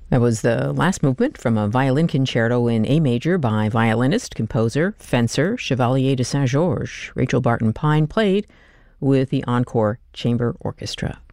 That was the last movement from a violin concerto in A major by violinist, composer, fencer Chevalier de Saint-Georges. Rachel Barton Pine played with the Encore Chamber Orchestra.